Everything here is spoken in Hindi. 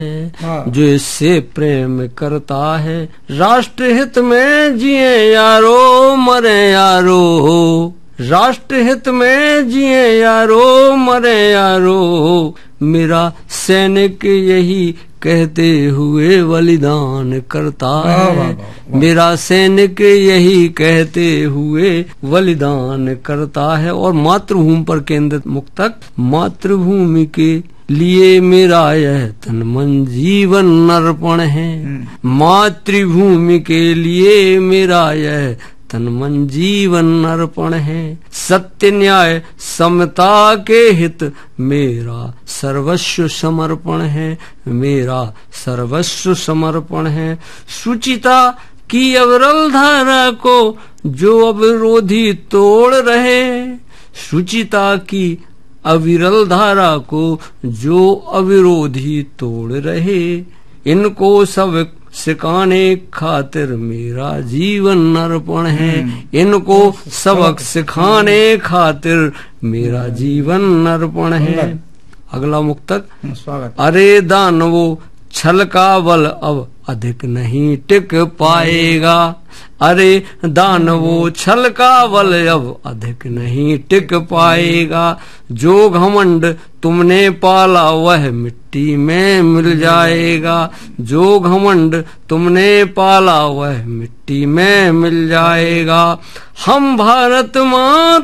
जो इससे प्रेम करता है। राष्ट्र हित में जिए यारो मरे यारो, राष्ट्र हित में जिए यारो मरे यारो, मेरा सैनिक यही कहते हुए बलिदान करता है। मेरा सैनिक यही कहते हुए बलिदान करता है। और मातृभूमि पर केंद्रित मुक्तक। मातृभूमि के लिए मेरा यह तन मन जीवन अर्पण है। मातृभूमि के लिए मेरा यह तन मन जीवन अर्पण है। सत्य न्याय समता के हित मेरा सर्वस्व समर्पण है। मेरा सर्वस्व समर्पण है। सुचिता की अविरल धारा को जो अविरोधी तोड़ रहे, सुचिता की अविरल धारा को जो अविरोधी तोड़ रहे, इनको सब सिखाने खातिर मेरा जीवन अर्पण है। इनको सबक सिखाने खातिर मेरा जीवन अर्पण है। अगला मुक्तक। स्वागत। अरे दानवो छल का बल अब अधिक नहीं टिक पाएगा। अरे दानवो छल का बल अब अधिक नहीं टिक पाएगा। जो घमंड तुमने पाला वह मिट्टी में मिल जाएगा। जो घमंड तुमने पाला वह मिट्टी में मिल जाएगा। हम भारत माँ